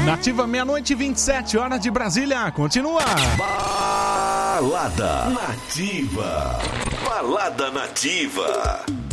Nativa, meia-noite e 27, hora de Brasília. Continua. Balada Nativa. Balada Nativa.